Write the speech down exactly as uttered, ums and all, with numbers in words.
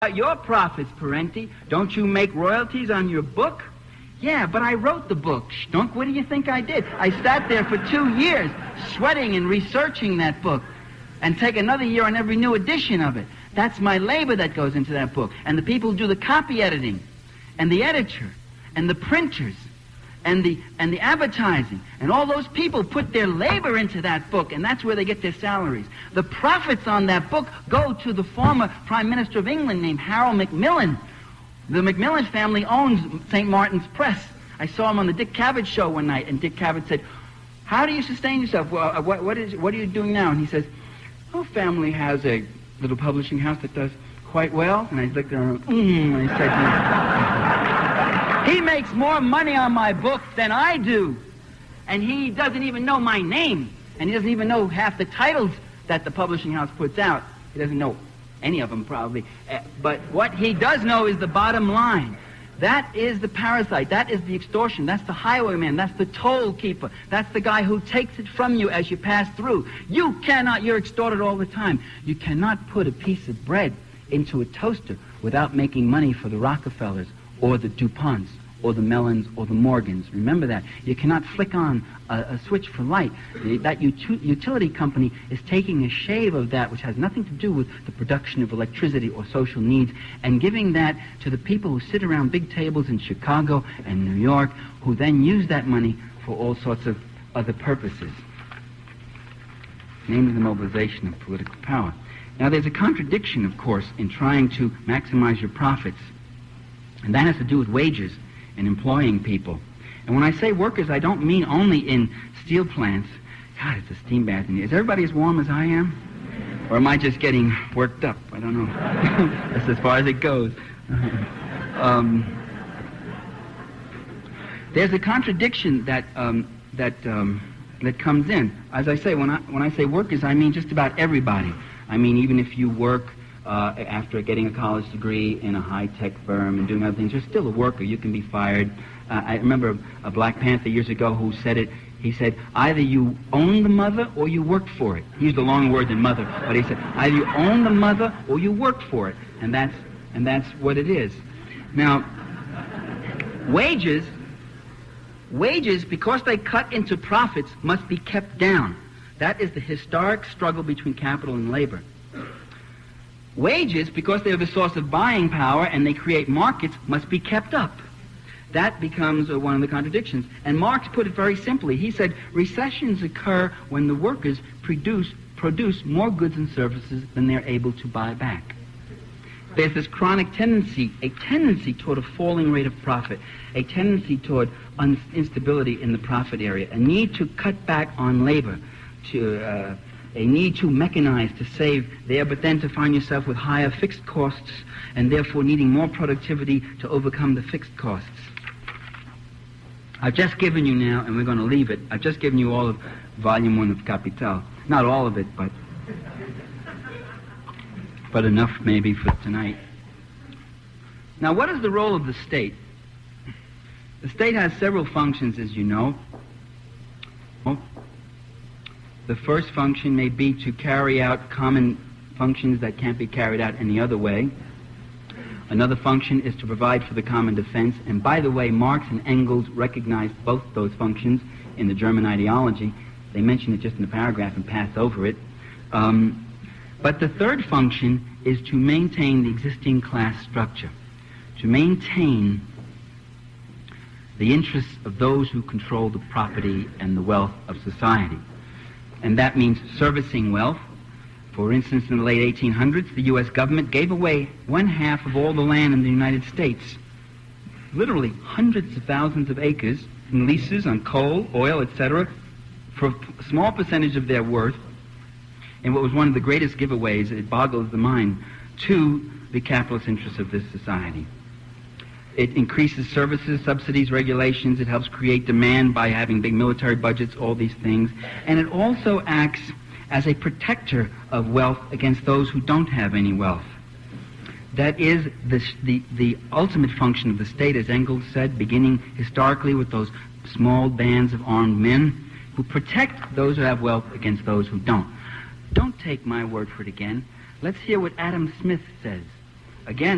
Your profits, Parenti. Don't you make royalties on your book? Yeah, but I wrote the book. Stunk, what do you think I did? I sat there for two years sweating and researching that book and take another year on every new edition of it. That's my labor that goes into that book. And the people who do the copy editing and the editor and the printers and the and the advertising, and all those people put their labor into that book, and that's where they get their salaries. The profits on that book go to the former Prime Minister of England named Harold Macmillan. The Macmillan family owns Saint Martin's Press. I saw him on the Dick Cavett show one night, and Dick Cavett said, "How do you sustain yourself? Well, uh, what, what is what are you doing now?" And he says, "Our family has a little publishing house that does quite well." And I looked at him, mm, and I said, "He makes more money on my book than I do, and he doesn't even know my name, and he doesn't even know half the titles that the publishing house puts out. He doesn't know any of them, probably. Uh, but what he does know is the bottom line. That is the parasite. That is the extortion. That's the highwayman. That's the toll keeper. That's the guy who takes it from you as you pass through. You cannot, you're extorted all the time. You cannot put a piece of bread into a toaster without making money for the Rockefellers or the DuPonts or the Mellons or the Morgans. Remember that. You cannot flick on a, a switch for light. That utu- utility company is taking a shave of that, which has nothing to do with the production of electricity or social needs, and giving that to the people who sit around big tables in Chicago and New York, who then use that money for all sorts of other purposes, namely the mobilization of political power. Now, there's a contradiction, of course, in trying to maximize your profits, and that has to do with wages and employing people. And when I say workers, I don't mean only in steel plants. God, it's a steam bath in here. Is everybody as warm as I am? Or am I just getting worked up? I don't know. That's as far as it goes. um, there's a contradiction that um, that um, that comes in. As I say, when I when I say workers, I mean just about everybody. I mean, even if you work Uh, after getting a college degree in a high-tech firm and doing other things, you're still a worker. You can be fired. Uh, I remember a, a Black Panther years ago who said it. He said, either you own the mother or you work for it. He used a longer word than mother, but he said, either you own the mother or you work for it. And that's, and that's what it is. Now, wages, wages, because they cut into profits, must be kept down. That is the historic struggle between capital and labor. Wages, because they're the source of buying power and they create markets, must be kept up. That becomes uh, one of the contradictions. And Marx put it very simply. He said, recessions occur when the workers produce, produce more goods and services than they're able to buy back. There's this chronic tendency, a tendency toward a falling rate of profit, a tendency toward un- instability in the profit area, a need to cut back on labor, to... Uh, a need to mechanize, to save there, but then to find yourself with higher fixed costs and therefore needing more productivity to overcome the fixed costs. I've just given you now, and we're going to leave it, I've just given you all of Volume one of Capital. Not all of it, but, but enough maybe for tonight. Now, what is the role of the state? The state has several functions, as you know. The first function may be to carry out common functions that can't be carried out any other way. Another function is to provide for the common defense. And by the way, Marx and Engels recognized both those functions in the German ideology. They mention it just in the paragraph and pass over it. Um, but the third function is to maintain the existing class structure, to maintain the interests of those who control the property and the wealth of society. And that means servicing wealth. For instance, in the late eighteen hundreds, the U S government gave away one half of all the land in the United States, literally hundreds of thousands of acres in leases on coal, oil, et cetera, for a small percentage of their worth, in what was one of the greatest giveaways, it boggles the mind, to the capitalist interests of this society. It increases services, subsidies, regulations. It helps create demand by having big military budgets, all these things. And it also acts as a protector of wealth against those who don't have any wealth. That is the, the, the ultimate function of the state, as Engels said, beginning historically with those small bands of armed men who protect those who have wealth against those who don't. Don't take my word for it again. Let's hear what Adam Smith says. Again,